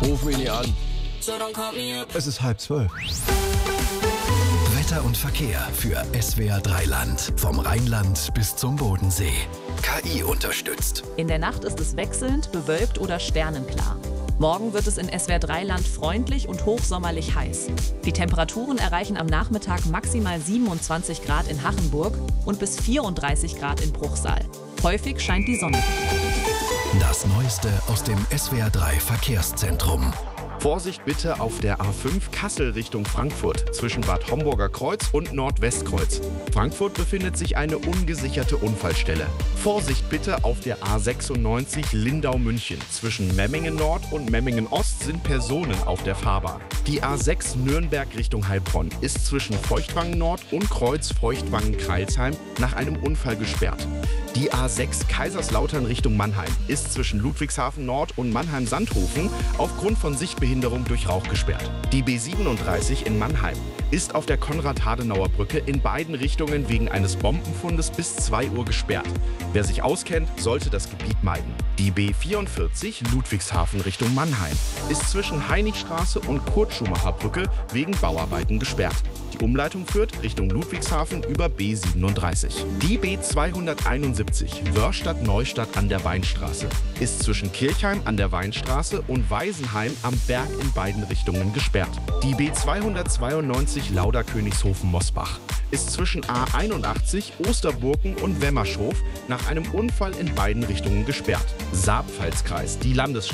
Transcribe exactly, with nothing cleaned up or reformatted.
Ruf mich nicht an. Es ist halb zwölf. Wetter und Verkehr für S W R drei Land. Vom Rheinland bis zum Bodensee. K I unterstützt. In der Nacht ist es wechselnd, bewölkt oder sternenklar. Morgen wird es in S W R drei Land freundlich und hochsommerlich heiß. Die Temperaturen erreichen am Nachmittag maximal siebenundzwanzig Grad in Hachenburg und bis vierunddreißig Grad in Bruchsal. Häufig scheint die Sonne. Das Neueste aus dem S W R drei Verkehrszentrum. Vorsicht bitte auf der A fünf Kassel Richtung Frankfurt zwischen Bad Homburger Kreuz und Nordwestkreuz. Frankfurt befindet sich eine ungesicherte Unfallstelle. Vorsicht bitte auf der A sechsundneunzig Lindau-München. Zwischen Memmingen Nord und Memmingen Ost sind Personen auf der Fahrbahn. Die A sechs Nürnberg Richtung Heilbronn ist zwischen Feuchtwangen Nord und Kreuz Feuchtwangen-Kreilsheim nach einem Unfall gesperrt. Die A sechs Kaiserslautern Richtung Mannheim ist zwischen Ludwigshafen Nord und Mannheim-Sandhofen aufgrund von Sichtbehinderung durch Rauch gesperrt. Die B siebenunddreißig in Mannheim ist auf der Konrad-Adenauer-Brücke in beiden Richtungen wegen eines Bombenfundes bis zwei Uhr gesperrt. Wer sich auskennt, sollte das Gebiet meiden. Die B vierundvierzig Ludwigshafen Richtung Mannheim ist zwischen Heinigstraße und Kurt-Schumacher-Brücke wegen Bauarbeiten gesperrt. Die Umleitung führt Richtung Ludwigshafen über B siebenunddreißig. Die B zweihunderteinundsiebzig Wörstadt-Neustadt an der Weinstraße ist zwischen Kirchheim an der Weinstraße und Weisenheim am Berg in beiden Richtungen gesperrt. Die B zweihundertzweiundneunzig Lauda-Königshofen-Mosbach ist zwischen A einundachtzig Osterburken und Wemmershof nach einem Unfall in beiden Richtungen gesperrt. Saarpfalzkreis, die Landesstraße